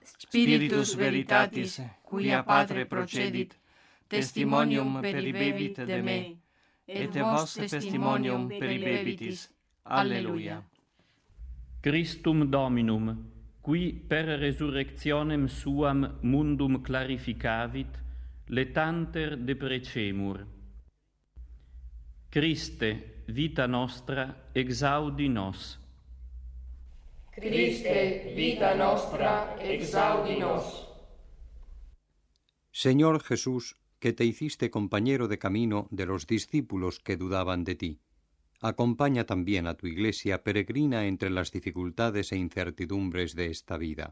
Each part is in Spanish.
Spiritus veritatis, quia Patre procedit, testimonium peribebit de me, et vos testimonium peribebitis. Alleluia. Christum Dominum, qui per resurrectionem suam mundum clarificavit, letanter deprecemur. Christe, vita nostra, exaudi nos. Christe, vita nostra, exaudi nos. Señor Jesús, que te hiciste compañero de camino de los discípulos que dudaban de ti, acompaña también a tu Iglesia peregrina entre las dificultades e incertidumbres de esta vida.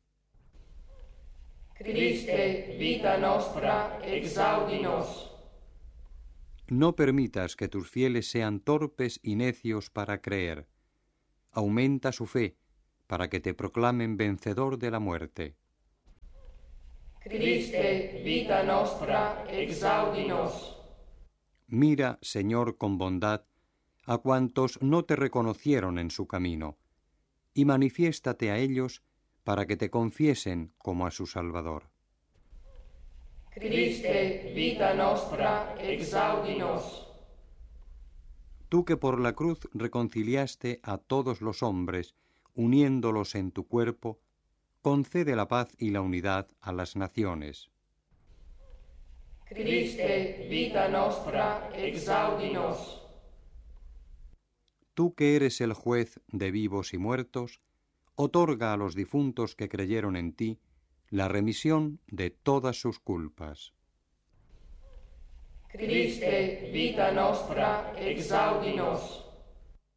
Christe, vita nostra, exaudi nos. No permitas que tus fieles sean torpes y necios para creer. Aumenta su fe, para que te proclamen vencedor de la muerte. Christe, vita nostra, exaudi nos. Mira, Señor, con bondad a cuantos no te reconocieron en su camino, y manifiéstate a ellos para que te confiesen como a su Salvador. Christe, vita nostra, exaudi nos. Tú que por la cruz reconciliaste a todos los hombres, uniéndolos en tu cuerpo, concede la paz y la unidad a las naciones. Christe, vita nostra, exaudi nos. Tú que eres el juez de vivos y muertos, otorga a los difuntos que creyeron en ti la remisión de todas sus culpas. Christe, vita nostra, exaudi nos.